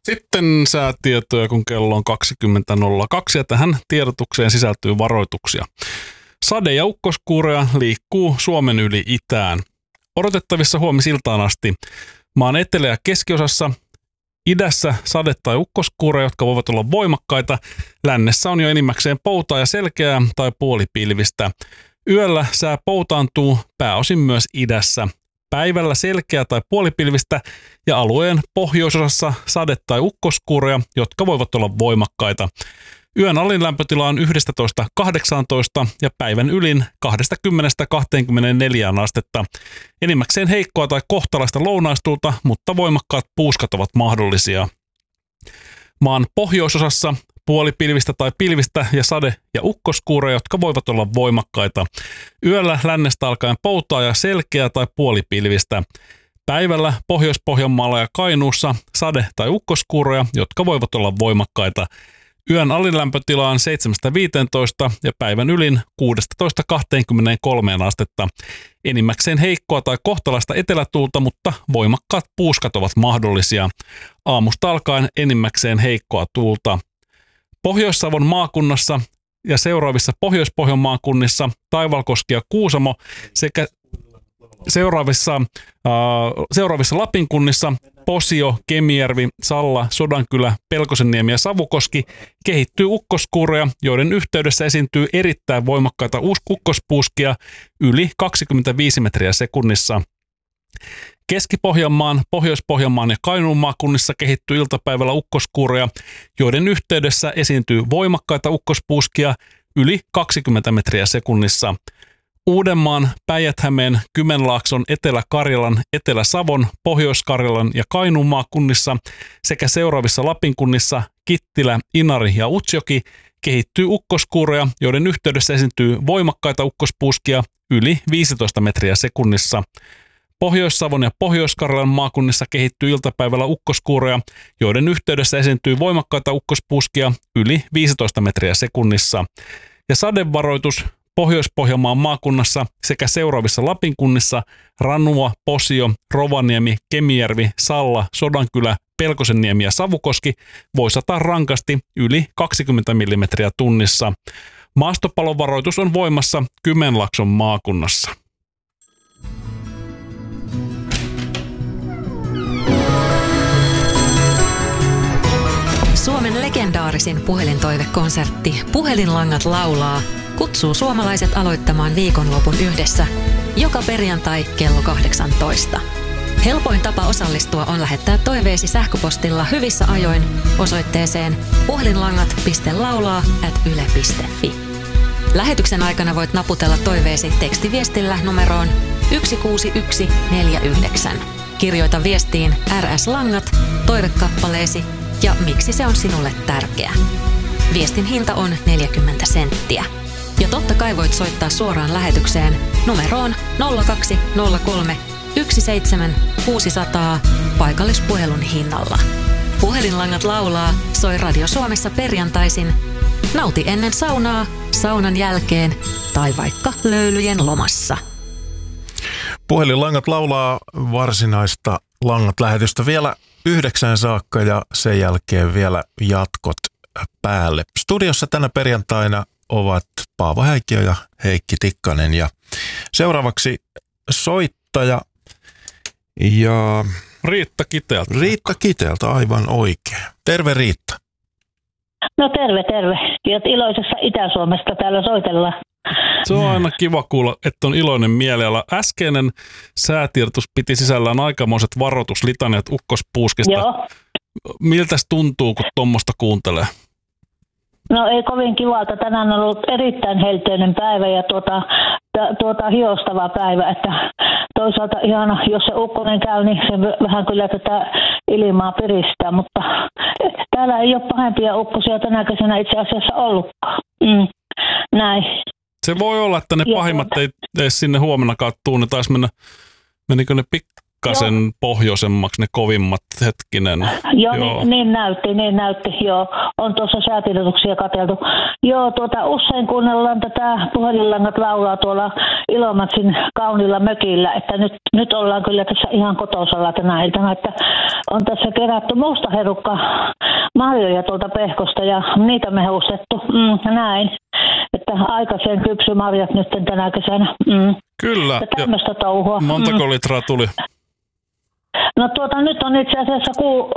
Sitten säätietoja, kun kello on 20.02 ja tähän tiedotukseen sisältyy varoituksia. Sade- ja ukkoskuureja liikkuu Suomen yli itään. Odotettavissa huomisiltaan asti maan etelä- ja keskiosassa, idässä sade- tai ukkoskuureja, jotka voivat olla voimakkaita. Lännessä on jo enimmäkseen poutaa ja selkeää tai puolipilvistä. Yöllä sää poutaantuu pääosin myös idässä. Päivällä selkeää tai puolipilvistä ja alueen pohjoisosassa sade- tai ukkoskuureja, jotka voivat olla voimakkaita. Yön alin lämpötila on 11–18 ja päivän ylin 20–24 astetta. Enimmäkseen heikkoa tai kohtalaista lounaistuulta, mutta voimakkaat puuskat ovat mahdollisia. Maan pohjoisosassa puolipilvistä tai pilvistä ja sade- ja ukkoskuureja, jotka voivat olla voimakkaita. Yöllä lännestä alkaen poutaa ja selkeää tai puolipilvistä. Päivällä Pohjois-Pohjanmaalla ja Kainuussa sade- tai ukkoskuureja, jotka voivat olla voimakkaita. Yön alinlämpötila on 7–15 ja päivän ylin 16–23 astetta. Enimmäkseen heikkoa tai kohtalaista etelätuulta, mutta voimakkaat puuskat ovat mahdollisia. Aamusta alkaen enimmäkseen heikkoa tuulta. Pohjois-Savon maakunnassa ja seuraavissa Pohjois-Pohjanmaan kunnissa Taivalkoski ja Kuusamo sekä seuraavissa Lapin kunnissa Posio, Kemijärvi, Salla, Sodankylä, Pelkosenniemi ja Savukoski kehittyy ukkoskuureja, joiden yhteydessä esiintyy erittäin voimakkaita ukkospuuskia yli 25 metriä sekunnissa. Keski-Pohjanmaan, Pohjois-Pohjanmaan ja Kainuun maakunnissa kehittyy iltapäivällä ukkoskuureja, joiden yhteydessä esiintyy voimakkaita ukkospuuskia yli 20 metriä sekunnissa. Uudenmaan, Päijät-Hämeen, Kymenlaakson, Etelä-Karjalan, Etelä-Savon, Pohjois-Karjalan ja Kainuun maakunnissa sekä seuraavissa Lapin kunnissa Kittilä, Inari ja Utsjoki kehittyy ukkoskuureja, joiden yhteydessä esiintyy voimakkaita ukkospuuskia yli 15 metriä sekunnissa. Pohjois-Savon ja Pohjois-Karjalan maakunnissa kehittyy iltapäivällä ukkoskuureja, joiden yhteydessä esiintyy voimakkaita ukkospuuskia yli 15 metriä sekunnissa. Ja sadevaroitus Pohjois-Pohjanmaan maakunnassa sekä seuraavissa Lapin kunnissa Ranua, Posio, Rovaniemi, Kemijärvi, Salla, Sodankylä, Pelkosenniemi ja Savukoski voi sataa rankasti yli 20 mm tunnissa. Maastopalovaroitus on voimassa Kymenlaakson maakunnassa. Suomen legendaarisin puhelintoivekonsertti Puhelinlangat laulaa kutsuu suomalaiset aloittamaan viikonlopun yhdessä joka perjantai kello 18. Helpoin tapa osallistua on lähettää toiveesi sähköpostilla hyvissä ajoin osoitteeseen puhelinlangat.laulaa@yle.fi. Lähetyksen aikana voit naputella toiveesi tekstiviestillä numeroon 16149. Kirjoita viestiin RS Langat, toivekappaleesi ja miksi se on sinulle tärkeä. Viestin hinta on 40 senttiä. Ja totta kai voit soittaa suoraan lähetykseen numeroon 0203 17600 paikallispuhelun hinnalla. Puhelinlangat laulaa soi Radio Suomessa perjantaisin. Nauti ennen saunaa, saunan jälkeen tai vaikka löylyjen lomassa. Puhelinlangat laulaa varsinaista Langat-lähetystä vielä 9 saakka ja sen jälkeen vielä jatkot päälle. Studiossa tänä perjantaina ovat Paavo Häikiö ja Heikki Tikkanen ja seuraavaksi soittaja ja Riitta Kiteeltä. Riitta Kiteeltä, aivan oikein. Terve Riitta. No terve. Iloisessa Itä-Suomesta täällä soitellaan. Se on aina kiva kuulla, että on iloinen mieliala. Äskeinen säätiedotus piti sisällään aikamoiset varoituslitaniat ukkospuuskista. Joo. Miltäs tuntuu, kun tuommoista kuuntelee? No ei kovin kivalta. Tänään on ollut erittäin helteinen päivä ja hiostava päivä. Että toisaalta ihana, jos se ukkonen käy, niin se vähän kyllä tätä ilmaa piristää. Mutta täällä ei ole pahempia ukkosia tänä kesänä itse asiassa ollutkaan. Näin. Se voi olla, että ne pahimmat ei sinne huomennakaan tuu. Ne taisi menikö ne pikkasen pohjoisemmaksi ne kovimmat, hetkinen. Joo. Niin näytti, joo. On tuossa säätiedotuksia katseltu. Joo, usein kuunnellaan tätä puhelinlangat laulaa tuolla Ilomantsin kaunilla mökillä, että nyt ollaan kyllä tässä ihan kotosalla tänä iltana, että on tässä kerätty mustaherukka marjoja tuolta pehkosta ja niitä mehustettu, näin. Että aikaisen kypsymarjat nyt tänä kesänä. Kyllä. Ja tämmöistä touhua. Montako litraa tuli? No nyt on itse asiassa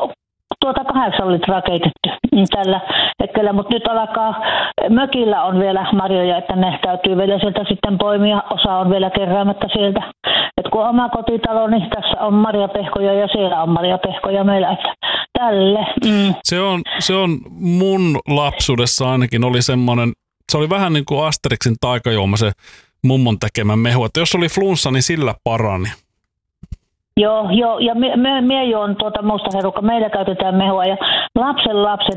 8 litraa keitetty tällä hetkellä, mutta nyt alkaa, mökillä on vielä marjoja, että ne täytyy vielä sieltä sitten poimia, osa on vielä keräämättä sieltä. Et kun on oma kotitalo, niin tässä on marjapehkoja ja siellä on marjapehkoja meillä, että tälle. Se on mun lapsuudessa ainakin oli semmoinen, se oli vähän niin kuin Asterixin taikajuoma se mummon tekemä mehu, että jos oli flunssa, niin sillä parani. Joo, ja me juon mustaherukka, meillä käytetään mehua ja lapset,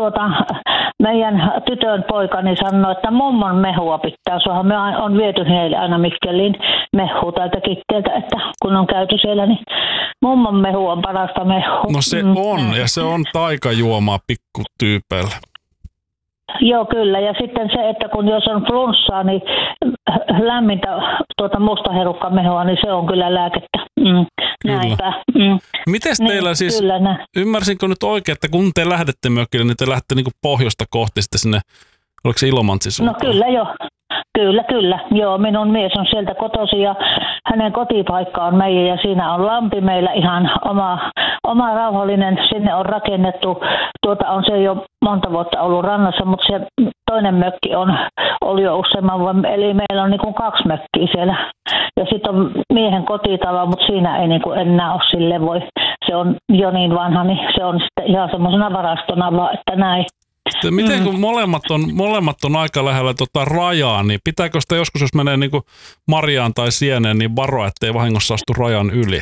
meidän tytön poika niin sanoo, että mummon mehua pitää saada. Me on viety heille aina Mikkeliin mehua täältä Kitteeltä, että kun on käyty siellä, niin mummon mehu on parasta mehua. No se on, ja se on taikajuomaa pikkutyypeillä. Joo, kyllä. Ja sitten se, että kun jos on flunssaa, niin lämmintä mustaherukkamehua, niin se on kyllä lääkettä. Näinpä. Mites teillä niin, siis, ymmärsinkö nyt oikein, että kun te lähdette mökille, niin te lähdette niin kuin pohjoista kohti sitten sinne, oliko se Ilomantsin suuntaan? No kyllä joo. Kyllä. Joo, minun mies on sieltä kotoisin ja hänen kotipaikka on meidän ja siinä on lampi meillä ihan oma rauhallinen. Sinne on rakennettu, on se jo monta vuotta ollut rannassa, mutta se toinen mökki on ollut jo useamman vuoden, eli meillä on niin kuin 2 mökkiä siellä. Ja sitten on miehen kotitalo, mutta siinä ei niin kuin enää ole sille voi. Se on jo niin vanha, niin se on sitten ihan semmoisena varastona vaan, että näin. Miten kun molemmat on aika lähellä rajaa, niin pitääkö sitä joskus, jos menee niin kuin marjaan tai sieneen, niin varoa, ettei vahingossa astu rajan yli?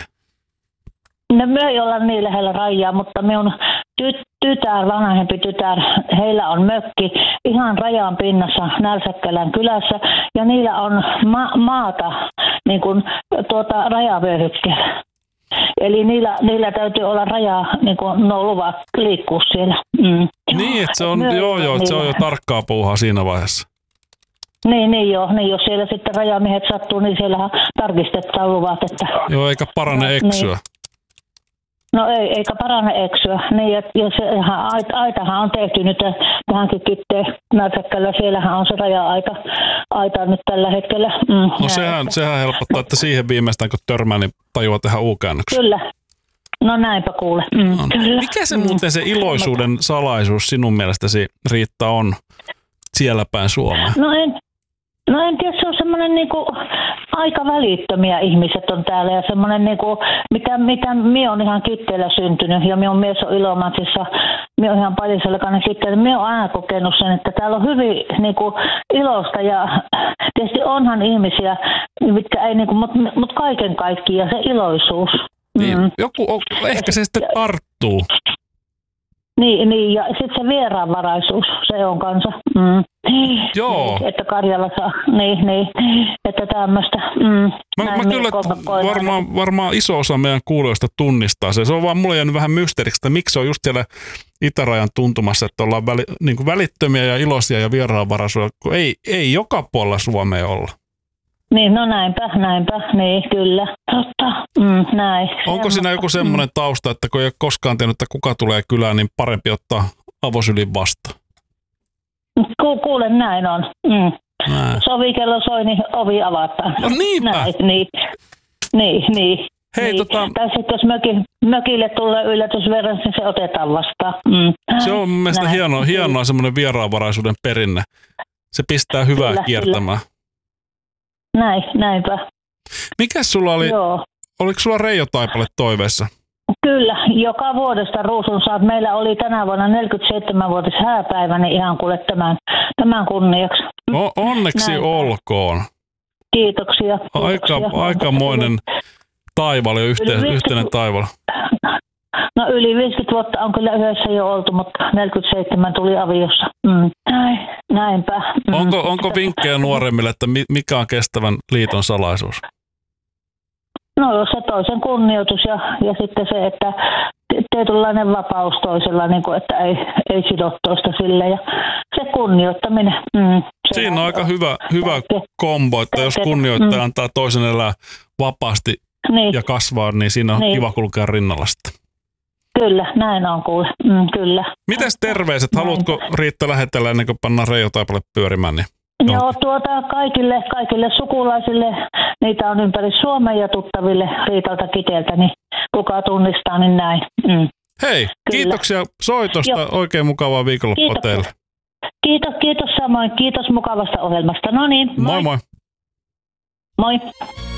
No me ei olla niin lähellä rajaa, mutta minun vanhempi tytär, heillä on mökki ihan rajan pinnassa Nälsäkkälän kylässä ja niillä on maata niin kuin rajavyöhykkeellä. Eli niillä täytyy olla raja, niin kuin no luvat liikkuu siellä. Niin, että se on, se on jo tarkkaa puuhaa siinä vaiheessa. Niin, jos siellä sitten rajamiehet sattuu, niin siellähän tarkistetaan luvat. Että, joo, eikä parane eksyä. Niin. No eikä parane eksyä. Niin, ja aitahan on tehty nyt tähänkin Kitteen Nälsäkkällä. Siellähän on se raja-aita nyt tällä hetkellä. No sehän helpottaa, että siihen viimeistään kun törmää, niin tajuaa tehdä U-käännöksen. Kyllä. No näinpä kuule. Kyllä. Mikä se muuten se iloisuuden salaisuus sinun mielestäsi, Riitta, on siellä päin Suomea? No en tiedä, se on semmoinen niinku aika välittömiä ihmiset on täällä ja semmoinen niinku, mitä minä olen ihan Kitteellä syntynyt ja minun mies on Ilomantsissa, minä olen ihan Paliselkainen Kitteellä. Minä olen aina kokenut sen, että täällä on hyvin niinku ilosta ja tietysti onhan ihmisiä, mitkä ei niinku, mutta kaiken kaikkiaan se iloisuus. Niin, ehkä se sitten tarttuu. Niin, ja sitten se vieraanvaraisuus, se on kanssa. Joo. Niin, että Karjalassa, niin, että tämmöistä. Mä kyllä varmaan iso osa meidän kuulijoista tunnistaa se. Se on vaan mulle jäänyt vähän mysteeriksi, että miksi se on just siellä itärajan tuntumassa, että ollaan niin kuin välittömiä ja iloisia ja vieraanvaraisuja, kun ei joka puolella Suomea olla. Niin, no näinpä, niin kyllä, totta, näin. Onko siinä joku semmoinen tausta, että kun ei ole koskaan tiennyt, että kuka tulee kylään, niin parempi ottaa avosylin vastaan? Kuule, näin on. Sovikello soi, niin ovi avataan. No niinpä. Niin. Hei, Tai sitten jos mökille tulee yllätysverran, niin se otetaan vastaan. Se on mun mielestä hienoa semmoinen vieraanvaraisuuden perinne. Se pistää hyvää kiertämään. Näinpä. Mikäs sulla oli, oliko sulla Reijo Taipale toiveessa? Kyllä, joka vuodesta ruusun saat. Meillä oli tänä vuonna 47-vuotis hääpäivä, niin ihan kuule tämän kunniaksi. Onneksi näinpä. Olkoon. Kiitoksia. Aikamoinen taival ja yhteinen taival. No yli 50 vuotta on kyllä yhdessä jo oltu, mutta 47 tuli aviossa. Näinpä. Onko vinkkejä nuoremmille, että mikä on kestävän liiton salaisuus? No se toisen kunnioitus ja sitten se, että tietynlainen vapaus toisella, niin kuin, että ei sido toista sille ja se kunnioittaminen. Siinä on aika hyvä kombo, että jos kunnioittaja antaa toisen elää vapaasti ja kasvaa, niin siinä on kiva kulkea rinnalla sitten. Kyllä, näin on kuule. Kyllä. Mitäs terveiset? Haluatko Riitta lähetellä ennen kuin pannaan Reijo Taipale pyörimään? Niin joo, kaikille sukulaisille, niitä on ympäri Suomea ja tuttaville Riitalta Kiteeltä, niin kuka tunnistaa, niin näin. Hei, kyllä. Kiitoksia soitosta. Joo. Oikein mukavaa viikonloppua teille. Kiitos samoin. Kiitos mukavasta ohjelmasta. No niin, moi. Moi. Moi.